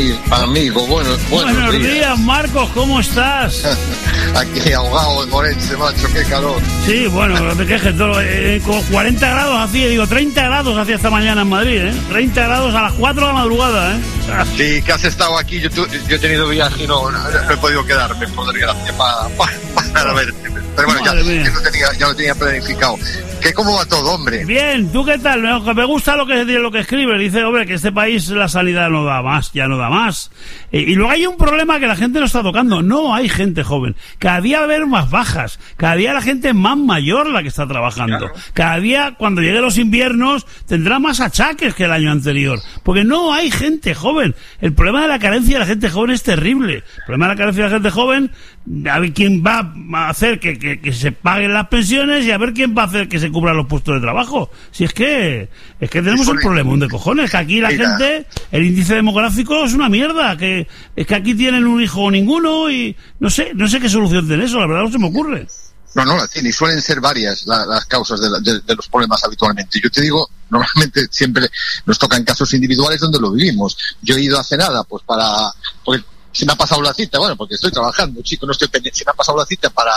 amigo, buenos días, Marcos, ¿cómo estás? Aquí ahogado en Orense, macho, qué calor. Sí, bueno, no te quejes, con 40 grados hacía, 30 grados hacía esta mañana en Madrid, 30 grados a las 4 de la madrugada, Sí, que has estado aquí, yo he tenido viaje y no he podido quedarme, por desgracia, para verte. Pero bueno, ya lo tenía planificado. ¿Cómo va todo, hombre? Bien, ¿tú qué tal? Me gusta lo que escribe. Dice, hombre, que este país la sanidad no da más, ya no da más. Y luego hay un problema que la gente no está tocando. No hay gente joven. Cada día va a haber más bajas. Cada día la gente es más mayor la que está trabajando. Claro. Cada día, cuando lleguen los inviernos, tendrá más achaques que el año anterior. Porque no hay gente joven. El problema de la carencia de la gente joven es terrible. El problema de la carencia de la gente joven, a ver quién va a hacer que se paguen las pensiones y a ver quién va a hacer que se cubran los puestos de trabajo. Si es que tenemos un problema de cojones, que aquí la gente, el índice demográfico es una mierda, que es que aquí tienen un hijo o ninguno y no sé qué solución tiene eso, la verdad no se me ocurre. No la tiene, y suelen ser varias las causas de los problemas habitualmente. Yo te digo, normalmente siempre nos tocan casos individuales donde lo vivimos. Yo he ido hace nada, porque se me ha pasado la cita, porque estoy trabajando, chico, no estoy pendiente, se me ha pasado la cita para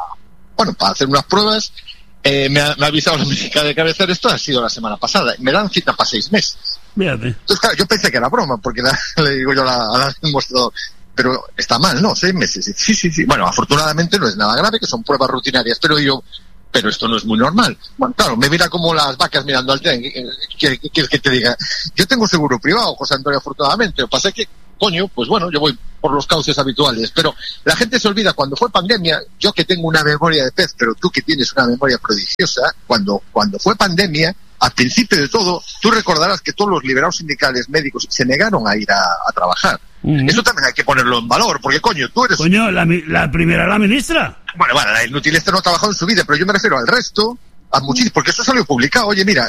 hacer unas pruebas. Me ha avisado la médica de cabecera, esto ha sido la semana pasada, me dan cita para 6 meses. Fíjate. Entonces, claro, yo pensé que era broma, porque le digo yo a la demostrador, pero está mal, ¿no? 6 meses. Sí. Bueno, afortunadamente no es nada grave, que son pruebas rutinarias, pero esto no es muy normal. Bueno, claro, me mira como las vacas mirando al tren. ¿Qué quieres que te diga? Yo tengo seguro privado, José Antonio, afortunadamente. Lo que pasa es que, pues bueno, yo voy por los cauces habituales, pero la gente se olvida, cuando fue pandemia, yo que tengo una memoria de pez, pero tú que tienes una memoria prodigiosa, cuando fue pandemia, al principio de todo, tú recordarás que todos los liberados sindicales médicos se negaron a ir a trabajar. Uh-huh. Eso también hay que ponerlo en valor, porque tú eres... la primera, la ministra. Bueno, la inútil no ha trabajado en su vida, pero yo me refiero al resto, a muchísimos, porque eso salió publicado. Oye, mira,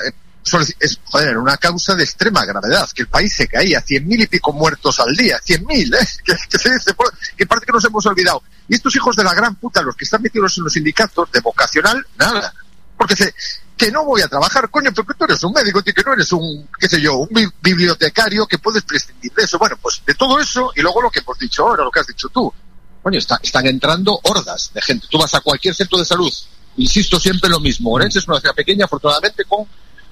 es una causa de extrema gravedad, que el país se caía, 100.000 y pico muertos al día, 100.000, que se dice, que parece que nos hemos olvidado. Y estos hijos de la gran puta, los que están metidos en los sindicatos de vocacional, nada, porque que no voy a trabajar, porque tú eres un médico, que no eres un bibliotecario, que puedes prescindir de eso. Bueno, pues de todo eso, y luego lo que hemos dicho ahora, lo que has dicho tú, están entrando hordas de gente. Tú vas a cualquier centro de salud, insisto siempre lo mismo, Orense es una ciudad pequeña, afortunadamente, con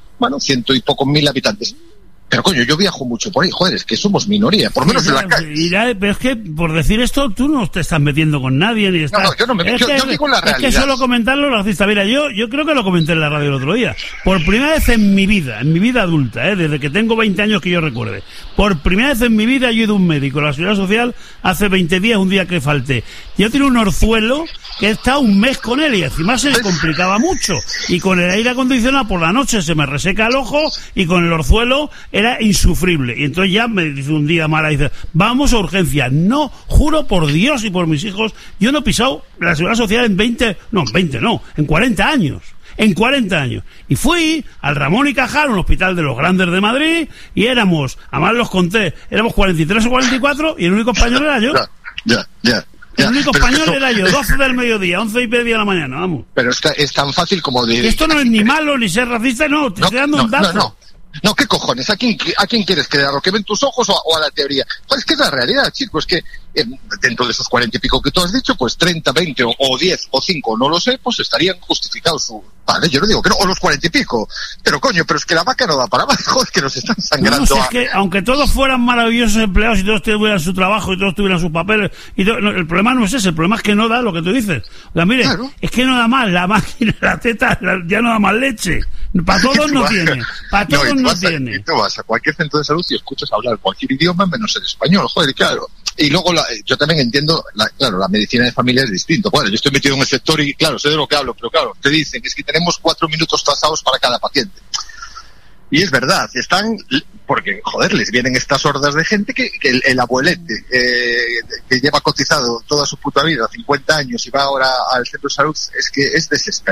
100 y pocos mil habitantes. Pero yo viajo mucho por ahí, es que somos minoría, por lo menos en la calle. Pero es que por decir esto, tú no te estás metiendo con nadie ni estás... No, yo no me meto, yo digo la realidad. Es que solo comentarlo lo racista. Mira, yo creo que lo comenté en la radio el otro día. Por primera vez en mi vida adulta, desde que tengo 20 años que yo recuerde, por primera vez en mi vida yo he ido a un médico a la Seguridad Social hace 20 días, un día que falté. Yo tenía un orzuelo que he estado un mes con él y encima se me complicaba mucho. Y con el aire acondicionado por la noche se me reseca el ojo y con el orzuelo era insufrible. Y entonces ya me dice un día mala, dice, vamos a urgencia. No, juro por Dios y por mis hijos, yo no he pisado la Seguridad Social en 40 años. En 40 años. Y fui al Ramón y Cajal, un hospital de los grandes de Madrid, y éramos, además los conté, éramos 43 o 44, y el único español era yo. Ya. El único español era yo, 12 del mediodía, 11 y media de la mañana, vamos. Pero es tan fácil como de... Esto no es ni malo, ni ser racista, no, te estoy dando un dato. No, ¿qué cojones? ¿A quién quieres creer? ¿A lo que ven tus ojos o a la teoría? Pues es que es la realidad, chicos, que dentro de esos 40 y pico que tú has dicho, pues 30, 20 o 10 o 5, no lo sé, pues estarían justificados Vale, yo no digo que no, o los 40 y pico, pero es que la vaca no da para más, que nos están sangrando. Es que aunque todos fueran maravillosos empleados y todos tuvieran su trabajo y todos tuvieran sus papeles, el problema no es ese, el problema es que no da lo que tú dices. O sea, mire, claro. Es que no da más, la máquina, la teta, ya no da más leche. Para todos no tiene. Para todos no tiene. Y tú vas a cualquier centro de salud y escuchas hablar cualquier idioma menos el español, claro. Y luego yo también entiendo, la medicina de familia es distinto. Bueno, yo estoy metido en el sector y claro, sé de lo que hablo, pero claro, te dicen, es que tenemos 4 minutos tasados para cada paciente. Y es verdad, porque, les vienen estas hordas de gente que el abuelete, que lleva cotizado toda su puta vida, 50 años, y va ahora al centro de salud, es que es desesperante.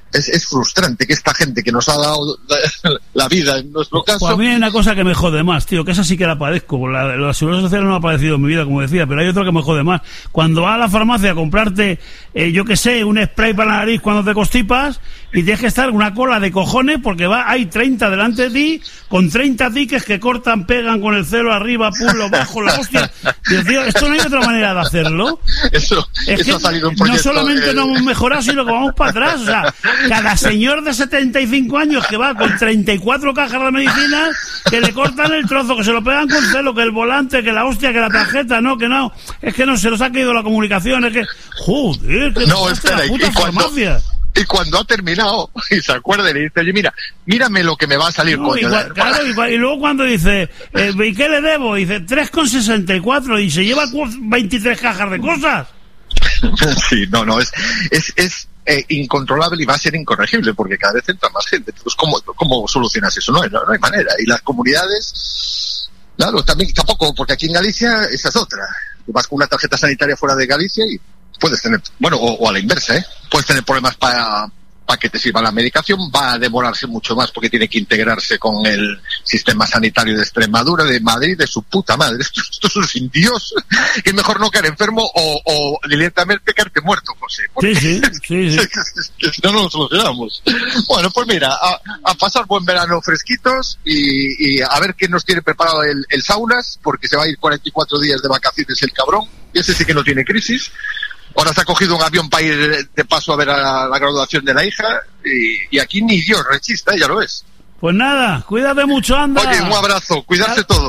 Es frustrante que esta gente que nos ha dado la vida en nuestro caso... Pues a mí hay una cosa que me jode más, tío, que esa sí que la padezco. La seguridad social no me ha padecido en mi vida, como decía, pero hay otra que me jode más. Cuando vas a la farmacia a comprarte, yo que sé, un spray para la nariz cuando te constipas, y tienes que estar una cola de cojones porque hay 30 delante de ti, con 30 tickets que cortan, pegan con el celo arriba, pulo, bajo, la hostia. Dios mío, esto no hay otra manera de hacerlo. Eso ha salido un proyecto... No solamente no hemos mejorado, sino que vamos para atrás. O sea, cada señor de 75 años que va con 34 cajas de medicinas, que le cortan el trozo, que se lo pegan con celo, que el volante, que la hostia, que la tarjeta, no, es que no, se nos ha caído la comunicación, es que, joder, que no, espera, la puta farmacia. Y cuando ha terminado, y se acuerda y le dice, oye, mírame lo que me va a salir, coño. Y luego cuando dice, ¿y qué le debo? Dice, 3,64, y se lleva 23 cajas de cosas. Sí, no, es incontrolable y va a ser incorregible porque cada vez entra más gente. Entonces, ¿cómo solucionas eso? No hay manera. Y las comunidades, claro, tampoco, porque aquí en Galicia esa es otra. Vas con una tarjeta sanitaria fuera de Galicia y puedes tener, bueno, o a la inversa, puedes tener problemas para que te sirva la medicación, va a demorarse mucho más porque tiene que integrarse con el sistema sanitario de Extremadura, de Madrid, de su puta madre. Esto es un sin Dios, que es mejor no caer enfermo o directamente caerte muerto, José. Sí. Si no lo solucionamos. Bueno, pues mira, a pasar buen verano fresquitos y a ver qué nos tiene preparado el Saunas, porque se va a ir 44 días de vacaciones el cabrón, y ese sí que no tiene crisis. Ahora se ha cogido un avión para ir de paso a ver a la graduación de la hija y aquí ni Dios rechista, ya lo ves. Pues nada, cuídate mucho, anda. Oye, un abrazo, cuidarse todos.